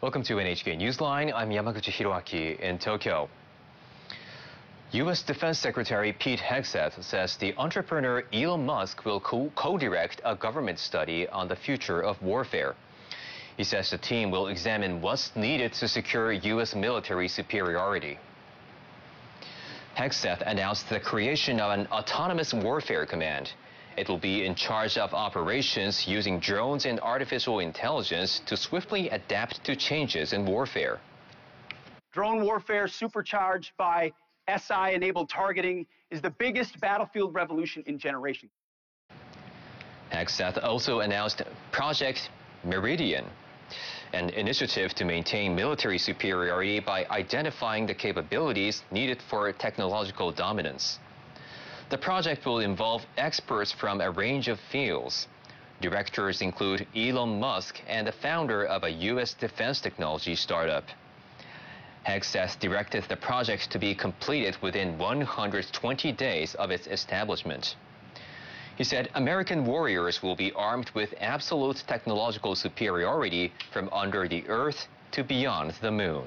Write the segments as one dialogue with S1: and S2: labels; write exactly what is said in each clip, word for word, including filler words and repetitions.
S1: Welcome to N H K Newsline. I'm Yamaguchi Hiroaki in Tokyo. U S Defense Secretary Pete Hegseth says the entrepreneur Elon Musk will co-direct a government study on the future of warfare. He says the team will examine what's needed to secure U S military superiority. Hegseth announced the creation of an autonomous warfare command. It will be in charge of operations using drones and artificial intelligence to swiftly adapt to changes in warfare.
S2: Drone warfare supercharged by S I-enabled targeting is the biggest battlefield revolution in generations.
S1: Hegseth also announced Project Meridian, an initiative to maintain military superiority by identifying the capabilities needed for technological dominance. The project will involve experts from a range of fields. Directors include Elon Musk and the founder of a U S defense technology startup. Hegseth directed the project to be completed within one hundred twenty days of its establishment. He said American warriors will be armed with absolute technological superiority from under the earth to beyond the moon.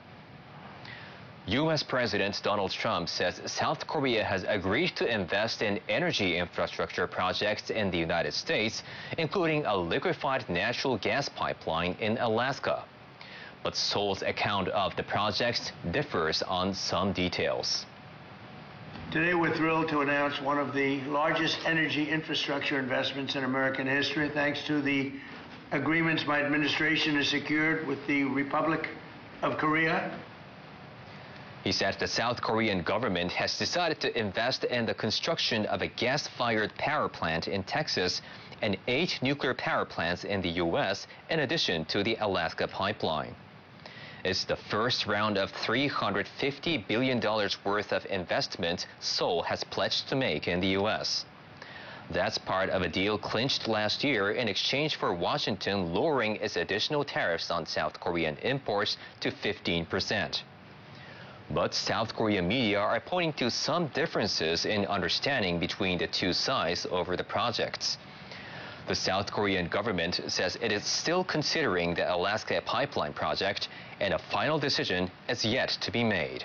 S1: U S President Donald Trump says South Korea has agreed to invest in energy infrastructure projects in the United States, including a liquefied natural gas pipeline in Alaska. But Seoul's account of the projects differs on some details.
S3: Today we're thrilled to announce one of the largest energy infrastructure investments in American history, thanks to the agreements my administration has secured with the Republic of Korea.
S1: He said the South Korean government has decided to invest in the construction of a gas-fired power plant in Texas and eight nuclear power plants in the U S in addition to the Alaska pipeline. It's the first round of three hundred fifty billion dollars worth of investment Seoul has pledged to make in the U S. That's part of a deal clinched last year in exchange for Washington lowering its additional tariffs on South Korean imports to fifteen percent. But South Korean media are pointing to some differences in understanding between the two sides over the projects. The South Korean government says it is still considering the Alaska pipeline project, and a final decision is yet to be made.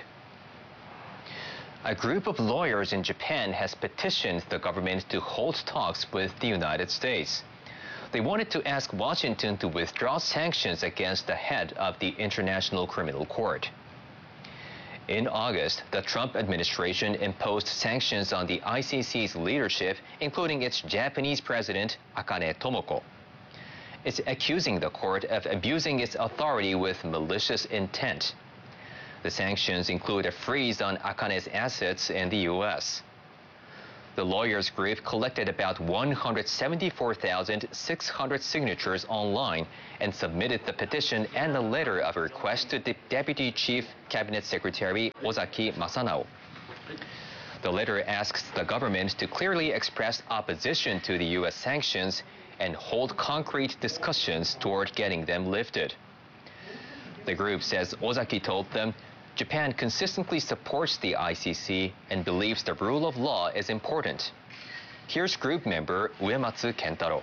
S1: A group of lawyers in Japan has petitioned the government to hold talks with the United States. They wanted to ask Washington to withdraw sanctions against the head of the International Criminal Court. In August, the Trump administration imposed sanctions on the I C C's leadership, including its Japanese president, Akane Tomoko. It's accusing the court of abusing its authority with malicious intent. The sanctions include a freeze on Akane's assets in the U S. The lawyers' group collected about one hundred seventy-four thousand six hundred signatures online and submitted the petition and a letter of request to the Deputy Chief Cabinet Secretary Ozaki Masanao. The letter asks the government to clearly express opposition to the U S sanctions and hold concrete discussions toward getting them lifted. The group says Ozaki told them Japan consistently supports the I C C and believes the rule of law is important. Here's group member Uematsu Kentaro.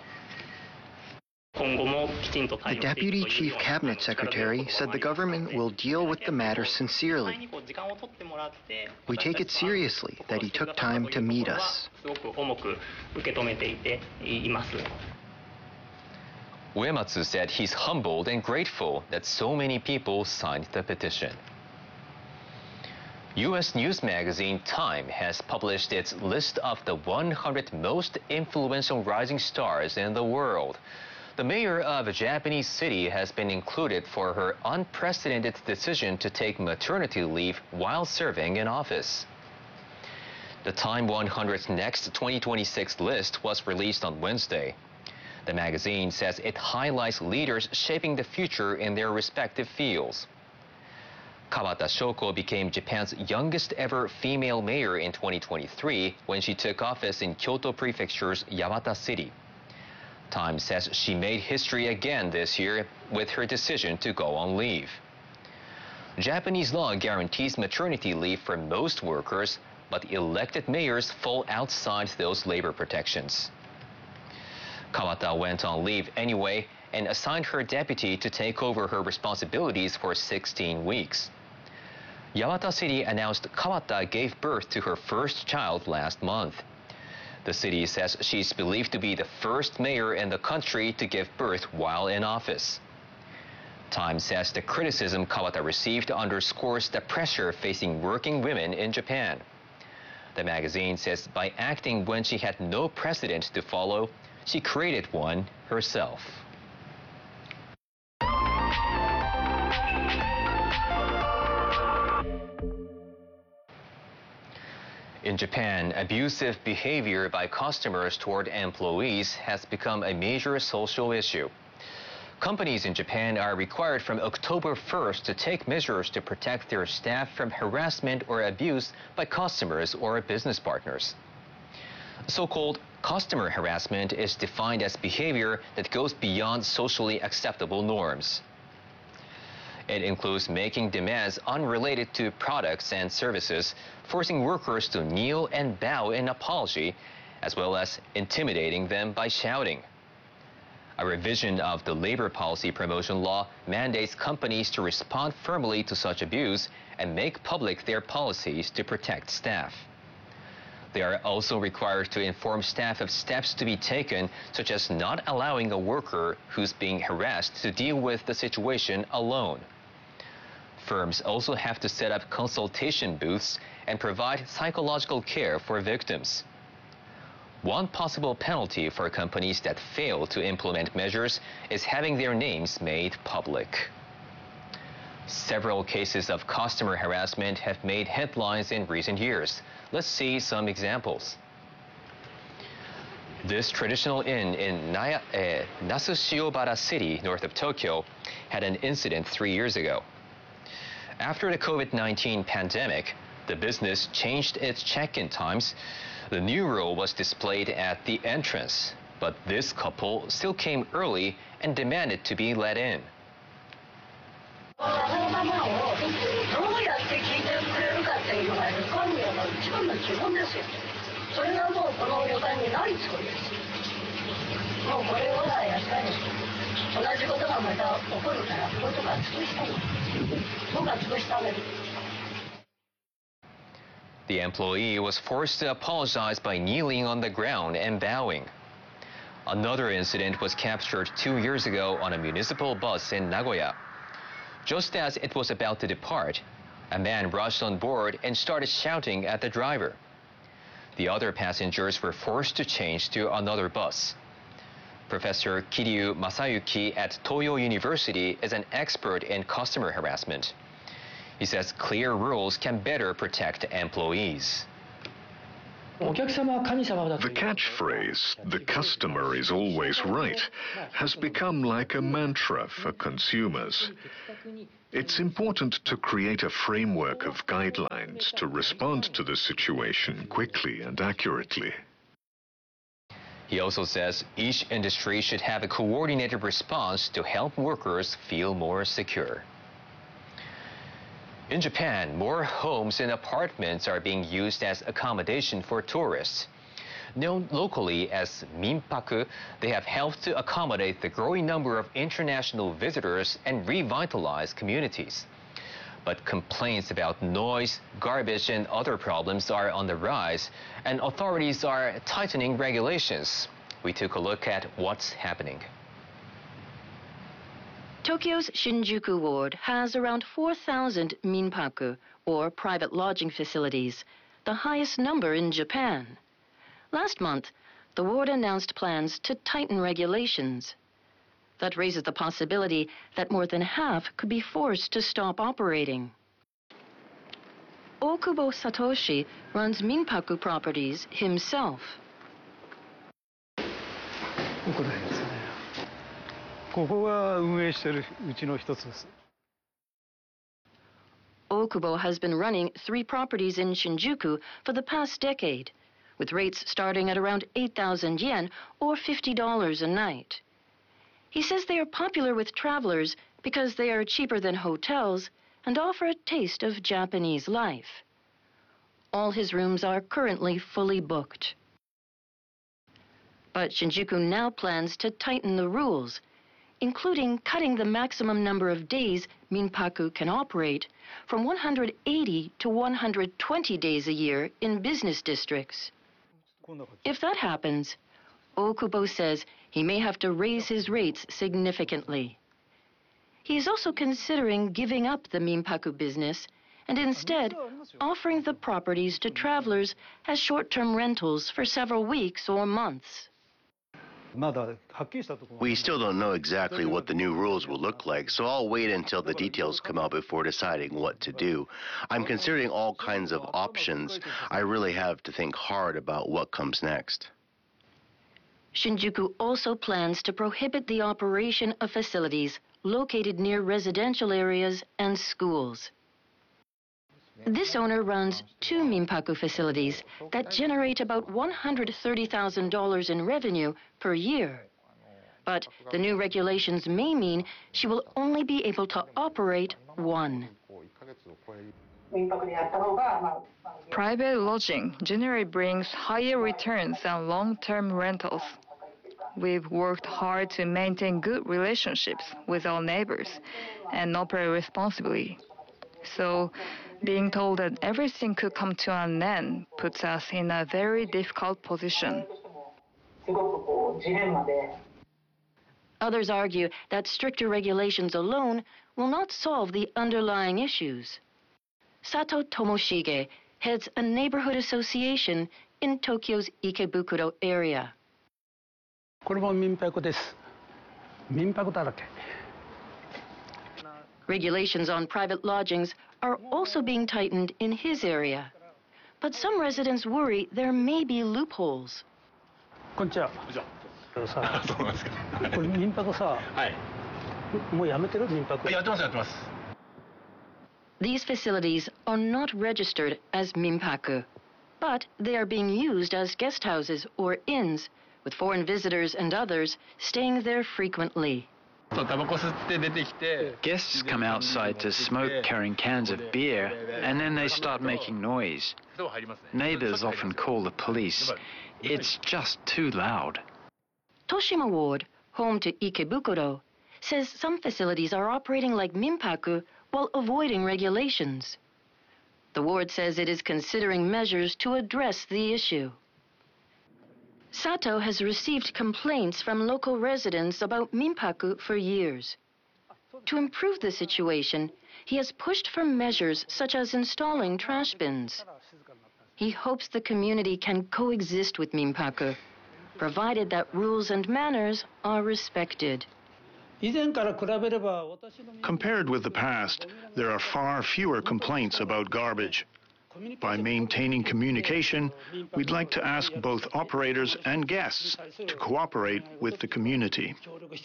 S4: The Deputy Chief Cabinet Secretary said the government will deal with the matter sincerely. We take it seriously that he took time to meet us.
S1: Uematsu said he's humbled and grateful that so many people signed the petition. U S news magazine Time has published its list of the one hundred most influential rising stars in the world. The mayor of a Japanese city has been included for her unprecedented decision to take maternity leave while serving in office. The Time one hundred's next twenty twenty-six list was released on Wednesday. The magazine says it highlights leaders shaping the future in their respective fields. Kawata Shoko became Japan's youngest ever female mayor in twenty twenty-three when she took office in Kyoto Prefecture's Yawata City. Time says she made history again this year with her decision to go on leave. Japanese law guarantees maternity leave for most workers, but elected mayors fall outside those labor protections. Kawata went on leave anyway and assigned her deputy to take over her responsibilities for sixteen weeks. Yawata City announced Kawata gave birth to her first child last month. The city says she's believed to be the first mayor in the country to give birth while in office. Time says the criticism Kawata received underscores the pressure facing working women in Japan. The magazine says by acting when she had no precedent to follow, she created one herself. In Japan, abusive behavior by customers toward employees has become a major social issue. Companies in Japan are required from October first to take measures to protect their staff from harassment or abuse by customers or business partners. So-called customer harassment is defined as behavior that goes beyond socially acceptable norms. It includes making demands unrelated to products and services, forcing workers to kneel and bow in apology, as well as intimidating them by shouting. A revision of the labor policy promotion law mandates companies to respond firmly to such abuse and make public their policies to protect staff. They are also required to inform staff of steps to be taken, such as not allowing a worker who's being harassed to deal with the situation alone. Firms also have to set up consultation booths and provide psychological care for victims. One possible penalty for companies that fail to implement measures is having their names made public. Several cases of customer harassment have made headlines in recent years. Let's see some examples. This traditional inn in Naya, uh, Nasushiobara City, north of Tokyo, had an incident three years ago. After the COVID nineteen pandemic, the business changed its check-in times. The new rule was displayed at the entrance, but this couple still came early and demanded to be let in. The employee was forced to apologize by kneeling on the ground and bowing. Another incident was captured two years ago on a municipal bus in Nagoya. Just as it was about to depart, a man rushed on board and started shouting at the driver. The other passengers were forced to change to another bus. Professor Kiryu Masayuki at Toyo University is an expert in customer harassment. He says clear rules can better protect employees.
S5: The catchphrase, "the customer is always right," has become like a mantra for consumers. It's important to create a framework of guidelines to respond to the situation quickly and accurately.
S1: He also says each industry should have a coordinated response to help workers feel more secure. In Japan, more homes and apartments are being used as accommodation for tourists. Known locally as minpaku, they have helped to accommodate the growing number of international visitors and revitalize communities. But complaints about noise, garbage, and other problems are on the rise, and authorities are tightening regulations. We took a look at what's happening.
S6: Tokyo's Shinjuku ward has around four thousand minpaku, or private lodging facilities, the highest number in Japan. Last month, the ward announced plans to tighten regulations. That raises the possibility that more than half could be forced to stop operating. Okubo Satoshi runs minpaku properties himself. Okubo has been running three properties in Shinjuku for the past decade, with rates starting at around eight thousand yen or fifty dollars a night. He says they are popular with travelers because they are cheaper than hotels and offer a taste of Japanese life. All his rooms are currently fully booked. But Shinjuku now plans to tighten the rules. including cutting the maximum number of days Minpaku can operate from one hundred eighty to one hundred twenty days a year in business districts. If that happens, Okubo says he may have to raise his rates significantly. He is also considering giving up the Minpaku business and instead offering the properties to travelers as short-term rentals for several weeks or months.
S7: We still don't know exactly what the new rules will look like, so I'll wait until the details come out before deciding what to do. I'm considering all kinds of options. I really have to think hard about what comes next.
S6: Shinjuku also plans to prohibit the operation of facilities located near residential areas and schools. This owner runs two Minpaku facilities that generate about one hundred thirty thousand dollars in revenue per year. But the new regulations may mean she will only be able to operate one.
S8: Private lodging generally brings higher returns than long-term rentals. We've worked hard to maintain good relationships with our neighbors and operate responsibly. So, being told that everything could come to an end puts us in a very difficult position.
S6: Others argue that stricter regulations alone will not solve the underlying issues. Sato Tomoshige heads a neighborhood association in Tokyo's Ikebukuro area. Regulations on private lodgings are also being tightened in his area. But some residents worry there may be loopholes. These facilities are not registered as Minpaku, but they are being used as guest houses or inns, with foreign visitors and others staying there frequently.
S9: Guests come outside to smoke carrying cans of beer, and then they start making noise. Neighbors often call the police. It's just too loud.
S6: Toshima Ward, home to Ikebukuro, says some facilities are operating like Minpaku while avoiding regulations. The ward says it is considering measures to address the issue. Sato has received complaints from local residents about Minpaku for years. To improve the situation, he has pushed for measures such as installing trash bins. He hopes the community can coexist with Minpaku, provided that rules and manners are respected.
S10: Compared with the past, there are far fewer complaints about garbage. By maintaining communication, we'd like to ask both operators and guests to cooperate with the community.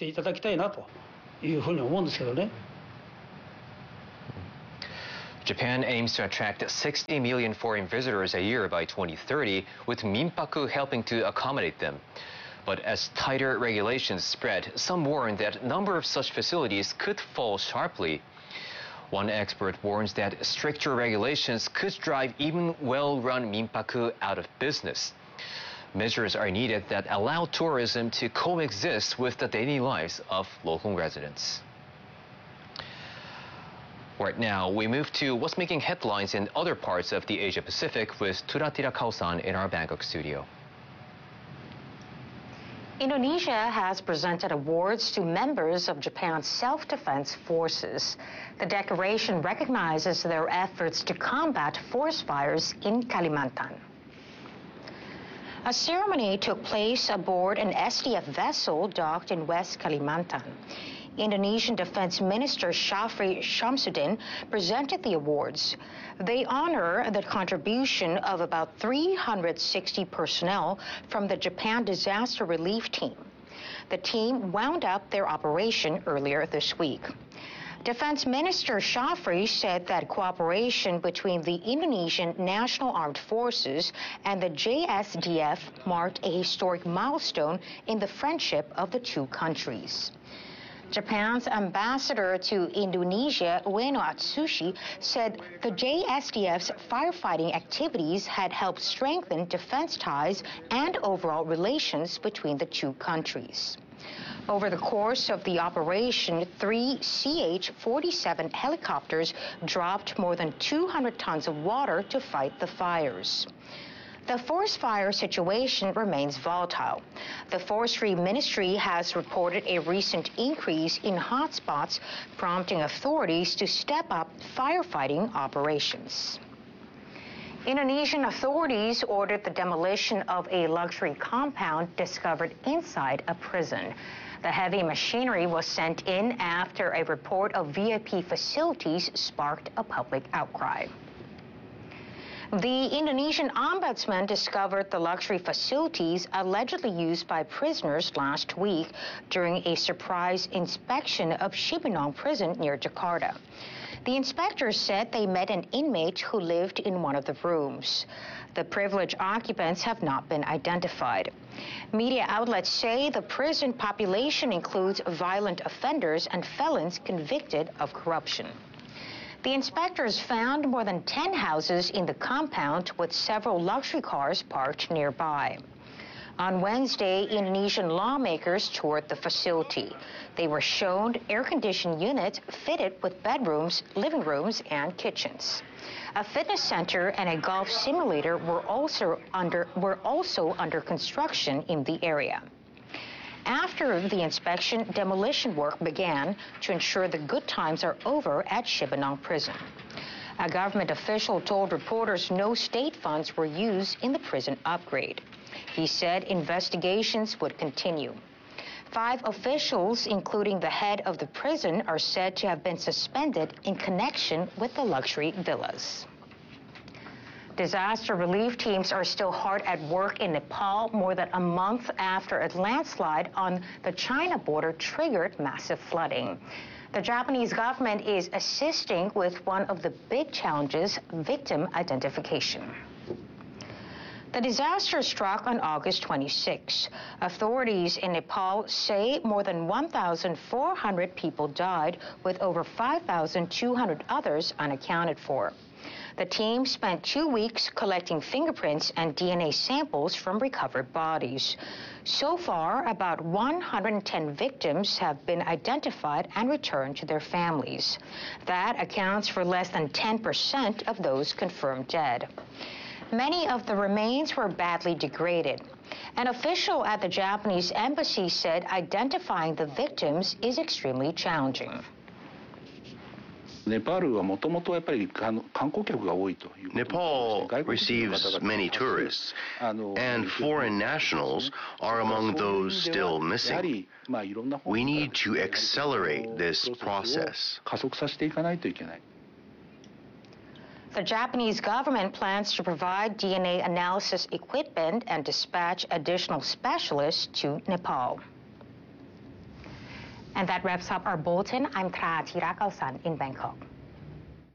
S1: Japan aims to attract sixty million foreign visitors a year by twenty thirty, with Minpaku helping to accommodate them. But as tighter regulations spread, some warn that the number of such facilities could fall sharply. One expert warns that stricter regulations could drive even well-run Minpaku out of business. Measures are needed that allow tourism to coexist with the daily lives of local residents. Right now, we move to what's making headlines in other parts of the Asia Pacific with Turatira Kausan in our Bangkok studio.
S11: Indonesia has presented awards to members of Japan's self-defense forces. The declaration recognizes their efforts to combat forest fires in Kalimantan. A ceremony took place aboard an S D F vessel docked in West Kalimantan. Indonesian Defense Minister Shafri Shamsuddin presented the awards. They honor the contribution of about three hundred sixty personnel from the Japan Disaster Relief Team. The team wound up their operation earlier this week. Defense Minister Shafri said that cooperation between the Indonesian National Armed Forces and the J S D F marked a historic milestone in the friendship of the two countries. Japan's ambassador to Indonesia, Ueno Atsushi, said the J S D F's firefighting activities had helped strengthen defense ties and overall relations between the two countries. Over the course of the operation, three C H forty-seven helicopters dropped more than two hundred tons of water to fight the fires. The forest fire situation remains volatile. The Forestry Ministry has reported a recent increase in hotspots, prompting authorities to step up firefighting operations. Indonesian authorities ordered the demolition of a luxury compound discovered inside a prison. The heavy machinery was sent in after a report of V I P facilities sparked a public outcry. The Indonesian ombudsman discovered the luxury facilities allegedly used by prisoners last week during a surprise inspection of Cibinong prison near Jakarta. The inspectors said they met an inmate who lived in one of the rooms. The privileged occupants have not been identified. Media outlets say the prison population includes violent offenders and felons convicted of corruption. The inspectors found more than ten houses in the compound with several luxury cars parked nearby. On Wednesday, Indonesian lawmakers toured the facility. They were shown air-conditioned units fitted with bedrooms, living rooms, and kitchens. A fitness center and a golf simulator were also under, were also under construction in the area. After the inspection, demolition work began to ensure the good times are over at Cibinong prison. A government official told reporters no state funds were used in the prison upgrade. He said investigations would continue. Five officials, including the head of the prison, are said to have been suspended in connection with the luxury villas. Disaster relief teams are still hard at work in Nepal more than a month after a landslide on the China border triggered massive flooding. The Japanese government is assisting with one of the big challenges, victim identification. The disaster struck on August twenty-sixth. Authorities in Nepal say more than one thousand four hundred people died, with over five thousand two hundred others unaccounted for. The team spent two weeks collecting fingerprints and D N A samples from recovered bodies. So far, about one hundred ten victims have been identified and returned to their families. That accounts for less than ten percent of those confirmed dead. Many of the remains were badly degraded. An official at the Japanese embassy said identifying the victims is extremely challenging.
S7: Nepal receives many tourists, and foreign nationals are among those still missing. We need to accelerate this process.
S11: The Japanese government plans to provide D N A analysis equipment and dispatch additional specialists to Nepal. And that wraps up our bulletin. I'm Tra Thirakalsan in Bangkok.